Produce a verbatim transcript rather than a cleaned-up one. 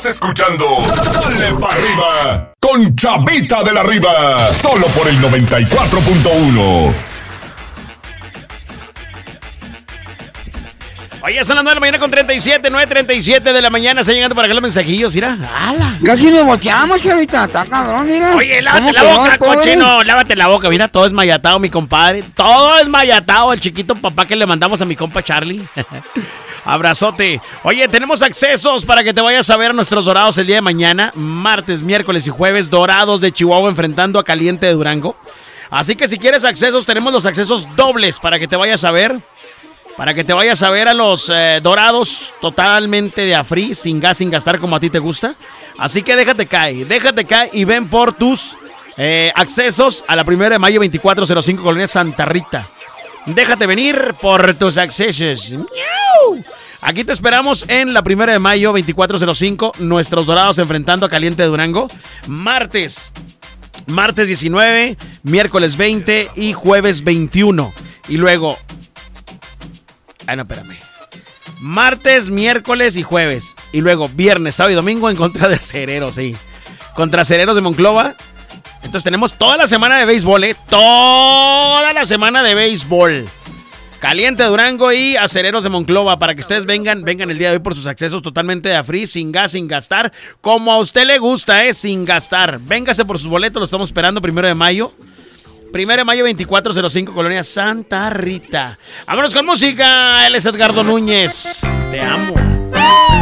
Escuchando Dale pa' Arriba con Chavita de la Riva, solo por el noventa y cuatro punto uno. Oye, son las nueve de la mañana con treinta y siete, nueve treinta y siete de la mañana. Está llegando para acá los mensajillos, mira. ¡Hala! Casi nos volteamos, Chavita. Está cabrón, mira. Oye, lávate la boca, cochino. Lávate la boca. Mira, todo es mayatado, mi compadre. Todo es mayatado. El chiquito papá que le mandamos a mi compa Charlie. Abrazote. Oye, tenemos accesos para que te vayas a ver a nuestros Dorados el día de mañana. Martes, miércoles y jueves. Dorados de Chihuahua enfrentando a Caliente de Durango. Así que si quieres accesos, tenemos los accesos dobles para que te vayas a ver. Para que te vayas a ver a los eh, Dorados totalmente de a free, sin gas, sin gastar como a ti te gusta. Así que déjate caer, déjate caer y ven por tus eh, accesos a la primera de mayo veinticuatro cero cinco, Colonia Santa Rita. Déjate venir por tus accesos. ¡Miau! Aquí te esperamos en la primera de mayo veinticuatro cero cinco, nuestros Dorados enfrentando a Caliente de Durango. Martes, martes diecinueve, miércoles veinte y jueves veintiuno. Y luego... Ah, no, espérame. Martes, miércoles y jueves. Y luego viernes, sábado y domingo en contra de Acereros, sí. Contra Acereros de Monclova. Entonces tenemos toda la semana de béisbol, ¿eh? Toda la semana de béisbol. Caliente de Durango y Acereros de Monclova. Para que ustedes vengan, vengan el día de hoy por sus accesos totalmente de a free, sin gas, sin gastar. Como a usted le gusta, ¿eh? Sin gastar. Véngase por sus boletos, lo estamos esperando primero de mayo. Primero de mayo veinticuatro cero cinco, Colonia Santa Rita. Vámonos con música. Él es Edgardo Núñez. Te amo.